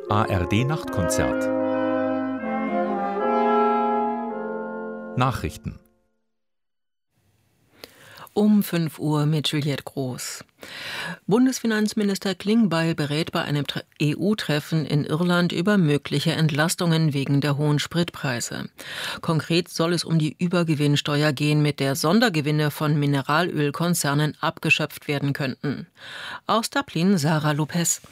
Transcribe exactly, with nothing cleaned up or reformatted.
A R D-Nachtkonzert. Nachrichten. Um fünf Uhr mit Juliette Groß. Bundesfinanzminister Klingbeil berät bei einem E U-Treffen in Irland über mögliche Entlastungen wegen der hohen Spritpreise. Konkret soll es um die Übergewinnsteuer gehen, mit der Sondergewinne von Mineralölkonzernen abgeschöpft werden könnten. Aus Dublin Sarah Lopez.